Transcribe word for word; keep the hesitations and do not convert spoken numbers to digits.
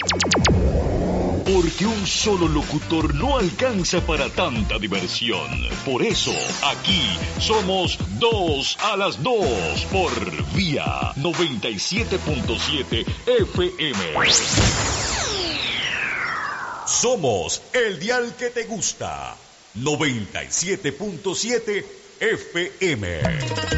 Porque un solo locutor no alcanza para tanta diversión. Por eso, aquí somos dos a las dos por Vía noventa y siete punto siete F M. Somos el dial que te gusta. noventa y siete punto siete F M.